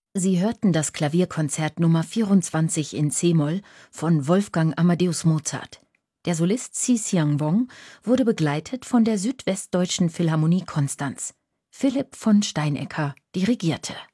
Sie hörten das Klavierkonzert Nummer 24 in c-Moll von Wolfgang Amadeus Mozart. Der Solist Xi-Xiang Wong wurde begleitet von der Südwestdeutschen Philharmonie Konstanz. Philipp von Steinecker dirigierte.